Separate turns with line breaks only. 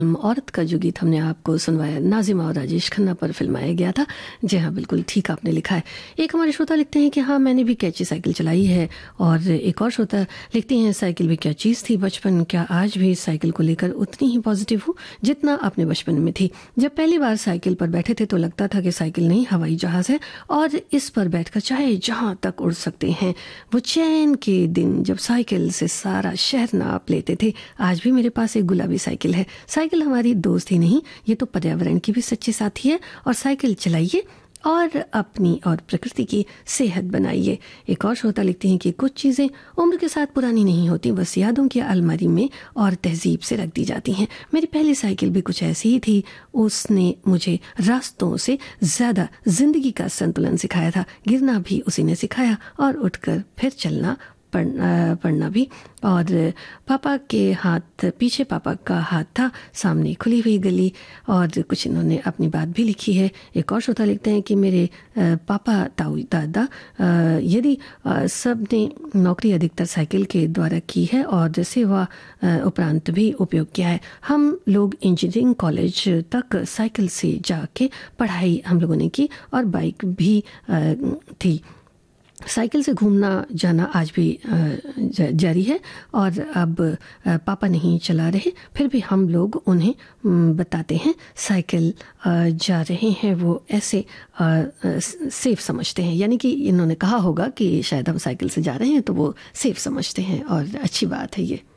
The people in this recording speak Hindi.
औरत का जो गीत हमने आपको सुनवाया नाजिमा और राजेश खन्ना पर फिल्माया गया था। जी हाँ, बिल्कुल ठीक आपने लिखा है। एक हमारे श्रोता लिखते हैं कि हाँ, मैंने भी कैची साइकिल चलाई है। और एक और श्रोता लिखती हैं, साइकिल भी क्या चीज़ थी बचपन, क्या आज भी साइकिल को लेकर उतनी ही पॉजिटिव हूँ जितना अपने बचपन में थी। जब पहली बार साइकिल पर बैठे थे तो लगता था कि साइकिल नहीं हवाई जहाज़ है और इस पर बैठकर चाहे जहाँ तक उड़ सकते हैं। वो चैन के दिन जब साइकिल से सारा शहर नाप लेते थे। आज भी मेरे पास एक गुलाबी साइकिल है। साइकिल हमारी दोस्त ही नहीं, ये तो पर्यावरण की भी सच्ची साथी है। और साइकिल चलाइए और अपनी और प्रकृति की सेहत बनाइए। एक और श्रोता लिखती हैं कि कुछ चीज़ें उम्र के साथ पुरानी नहीं होती, बस यादों की अलमारी में और तहजीब से रख दी जाती हैं। मेरी पहली साइकिल भी कुछ ऐसी ही थी। उसने मुझे रास्तों से ज़्यादा जिंदगी का संतुलन सिखाया था। गिरना भी उसी ने सिखाया और उठकर फिर चलना पढ़ना भी। और पापा के हाथ पीछे पापा का हाथ था, सामने खुली हुई गली। और कुछ इन्होंने अपनी बात भी लिखी है। एक और श्रोता लिखते हैं कि मेरे पापा ताऊ दादा यदि सब ने नौकरी अधिकतर साइकिल के द्वारा की है और सेवा उपरांत भी उपयोग किया है। हम लोग इंजीनियरिंग कॉलेज तक साइकिल से जाके पढ़ाई हम लोगों ने की और बाइक भी थी। साइकिल से घूमना जाना आज भी जारी है। और अब पापा नहीं चला रहे, फिर भी हम लोग उन्हें बताते हैं साइकिल जा रहे हैं, वो ऐसे सेफ समझते हैं। यानी कि इन्होंने कहा होगा कि शायद हम साइकिल से जा रहे हैं तो वो सेफ समझते हैं और अच्छी बात है ये।